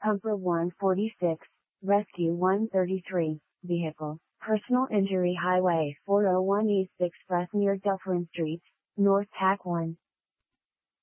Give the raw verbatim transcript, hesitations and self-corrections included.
Pumper one forty-six, Rescue one thirty-three, Vehicle, Personal Injury Highway four oh one East Express near Dufferin Street, North Tack one.